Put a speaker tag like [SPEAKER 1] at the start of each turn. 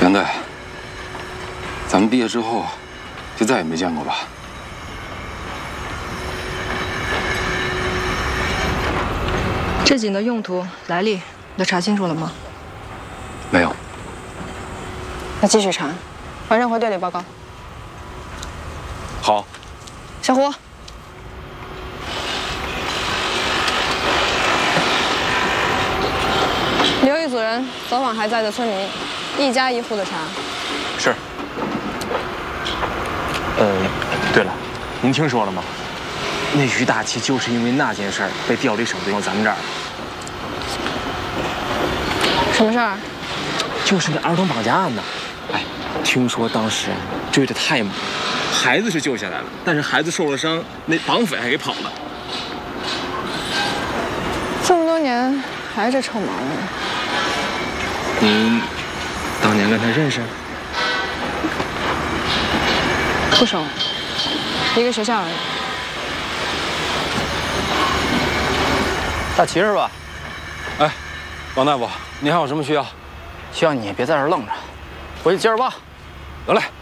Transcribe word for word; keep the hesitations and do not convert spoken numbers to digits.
[SPEAKER 1] 杨队，咱们毕业之后就再也没见过吧？
[SPEAKER 2] 这井的用途、来历，你都查清楚了吗？
[SPEAKER 1] 没有。
[SPEAKER 2] 那继续查，晚上回队里报告。
[SPEAKER 1] 好。
[SPEAKER 2] 小胡。 留一组人走访还在的村民，一家一户的查。
[SPEAKER 3] 是。呃，对了，您听说了吗？那于大奇就是因为那件事儿被调离省队到咱们这儿。
[SPEAKER 2] 什么事儿？
[SPEAKER 3] 就是那儿童绑架案呢。哎，听说当时追得太猛，孩子是救下来了，但是孩子受了伤，那绑匪还给跑了。
[SPEAKER 2] 这么多年还这臭毛病。
[SPEAKER 3] 您当年跟他认识？
[SPEAKER 2] 不熟，一个学校而已。
[SPEAKER 4] 大齐是吧？
[SPEAKER 1] 哎，王大夫，你还有什么需要？
[SPEAKER 4] 希望你别在这儿愣着，回去接着挖。
[SPEAKER 1] 得嘞。